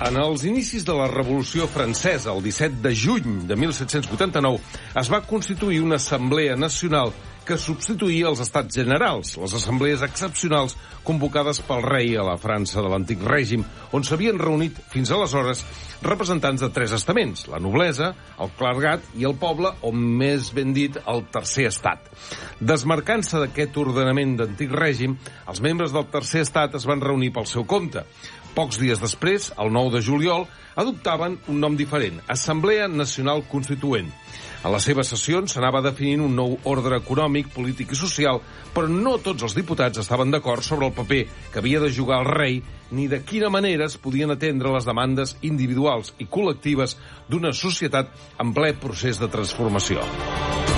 En els inicis de la Revolució Francesa, el 17 de juny de 1789, es va constituir una Assemblea Nacional que substituïa els Estats Generals, les assemblees excepcionals convocades pel rei a la França de l'antic règim, on s'havien reunit fins aleshores representants de 3 estaments, la noblesa, el clergat i el poble, o més ben dit, el tercer estat. Desmarcant-se d'aquest ordenament d'antic règim, els membres del tercer estat es van reunir pel seu compte. Pocs dies després, el 9 de juliol, adoptaven un nom diferent, Assemblea Nacional Constituent. A les seves sessions s'anava definint un nou ordre econòmic, polític i social, però no tots els diputats estaven d'acord sobre el paper que havia de jugar el rei ni de quina manera es podien atendre les demandes individuals i col·lectives d'una societat en ple procés de transformació.